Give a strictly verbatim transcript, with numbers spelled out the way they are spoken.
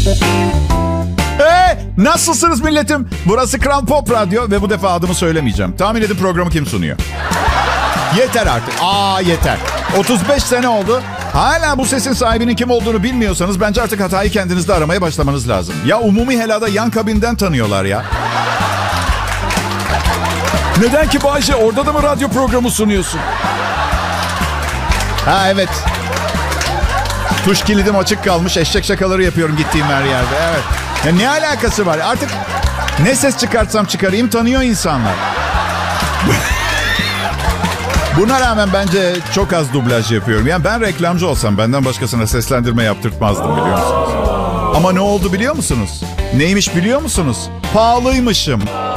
Hey, nasılsınız milletim? Burası Kral Pop Radyo ve bu defa adımı söylemeyeceğim. Tahmin edin programı kim sunuyor? Yeter artık. Aa yeter. otuz beş sene oldu. Hala bu sesin sahibinin kim olduğunu bilmiyorsanız bence artık hatayı kendinizde aramaya başlamanız lazım. Ya umumi helada yan kabinden tanıyorlar ya. Neden ki Bayce? Orada da mı radyo programı sunuyorsun? Ha evet. Tuş kilidim açık kalmış. Eşek şakaları yapıyorum gittiğim her yerde. Evet. Ya ne alakası var? Artık ne ses çıkartsam çıkarayım tanıyor insanlar. Buna rağmen bence çok az dublaj yapıyorum. Yani ben reklamcı olsam benden başkasına seslendirme yaptırtmazdım biliyor musunuz? Ama ne oldu biliyor musunuz? Neymiş biliyor musunuz? Pahalıymışım.